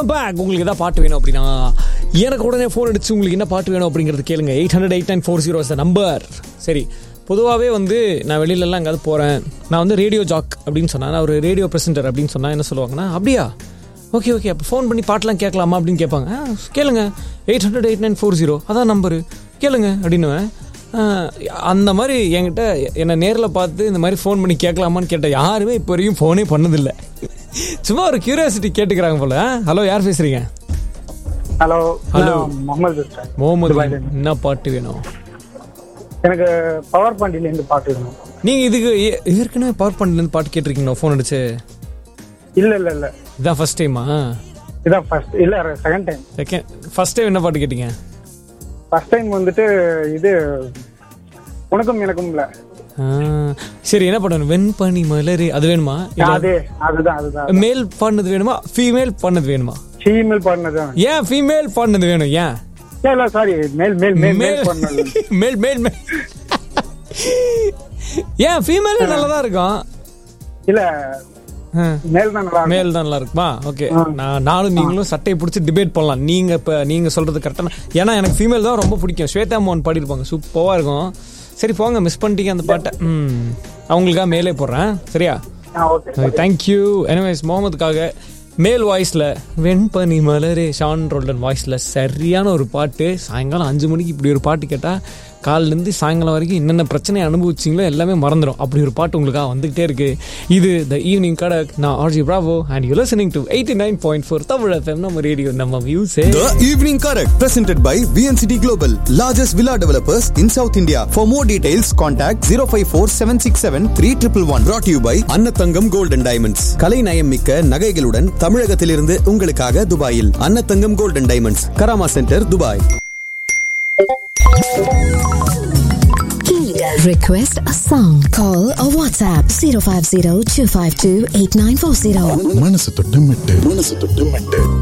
Welcome back. உங்களுக்கு எதாவது பாட்டு வேணும் அப்படின்னா எனக்கு உடனே ஃபோன் அடிச்சு உங்களுக்கு என்ன பாட்டு வேணும் அப்படிங்கிறது கேளுங்க. 800-8940 நம்பர். சரி, பொதுவாகவே வந்து நான் வெளியிலலாம் எங்கேயாவது போகிறேன், நான் வந்து ரேடியோ ஜாக் அப்படின்னு சொன்னேன், நான் ஒரு ரேடியோ ப்ரெசென்டர் அப்படின்னு சொன்னால் என்ன சொல்லுவாங்கன்னா, அப்படியா ஓகே ஓகே அப்போ ஃபோன் பண்ணி பாட்டெலாம் கேட்கலாமா அப்படின்னு கேட்பாங்க. கேளுங்க 800-8940 அதான் நம்பரு, கேளுங்க அப்படின்னுவேன். அந்த மாதிரி என்கிட்ட என்னை நேரில் பார்த்து இந்த மாதிரி ஃபோன் பண்ணி கேட்கலாமான்னு கேட்ட யாருமே இப்போ வரைக்கும் ஃபோனே பண்ணதில்லை. சும்மா ஒரு கியூரியாசிட்டி கேட்டுக்கிறாங்க போல. ஹலோ, யார் பேசுறீங்க? Hello hello, Mohammed. என்ன பாட்டு வேணும்? எனக்கு பவர் பாண்டியிலேருந்து பாட்டு வேணும். நீங்கள் இதுக்கு ஏற்கனவே பவர் பாண்டிலேருந்து பாட்டு கேட்டிருக்கீங்களா ஃபோன் அடிச்சு? இல்ல இதான் ஃபர்ஸ்ட் டைமா? இதான் ஃபர்ஸ்ட் இல்ல, செகண்ட் டைம். ஃபர்ஸ்ட் டைம் என்ன பாட்டு கேட்டீங்க? ஃபர்ஸ்ட் டைம் வந்துட்டு இது உனக்கும் எனக்கும் இல்ல. சரி, என்ன பண்ணணும்? வெண்பனி மலரே அது வேணுமா? அதுதான். மேல் பாடினது வேணுமா, ஃபீமேல் பாடினது வேணுமா? ஃபீமேல் பாடினது. ஏன் ஃபீமேல் பாடினது வேணும்? ஏன்? இல்ல சாரி, மேல் மேல் மேல் மேல் பாடினது. மேல் மேல் மேல். ஏன் ஃபீமேல் நல்லதா இருக்கும்? இல்ல மேல் தான் நல்லா, மேல் தான் நல்லா இருக்குமா? ஓகே, நானும் நீங்களும் சட்டையை பிடிச்சி டிபேட் பண்ணலாம். நீங்க சொல்றது கரெக்டான, ஏன்னா எனக்கு ஃபீமேல் தான் ரொம்ப பிடிக்கும். ஸ்வேதா மோகன் பாடிருப்பாங்க, சூப்பராக இருக்கும். சரி போங்க, மிஸ் பண்ணிட்டீங்க அந்த பாட்டை. அவங்களுக்காக மேலே போடுறேன், சரியா? தேங்க்யூ. எனிவேஸ், முகமதுக்காக மேல் வாய்ஸில் வெண்பனி மலரே, ஷான் ரோல்டன் வாய்ஸில் சரியான ஒரு பாட்டு. சாயங்காலம் 5 மணிக்கு இப்படி ஒரு பாட்டு கேட்டால் காலிலேருந்து சாயங்காலம் வரைக்கும் என்னென்ன பிரச்சனையை அனுபவிச்சிங்களோ எல்லாமே மறந்துடும். அப்படி ஒரு பாட்டு உங்களுக்காக வந்துகிட்டே இருக்கு. இது த ஈவினிங் கடக். நான் RJ Bravo and you listening to 89.4 Tamil FM, நம்ம ரேடியோ, நம்ம music. The Evening Correct, presented by VNCT Global, largest villa developers in South India. For more details, contact 054-767-3111. Brought to you by Annathangam Gold and Diamonds. கலை நயம் மிக்க நகைகளுடன் தமிழகத்திலிருந்து உங்களுக்காக துபாயில் Annathangam Gold and Diamonds, Karama centre, Dubai. Request a song. Call or WhatsApp 050-252-8940. மனசு தொட்டு மெட்டு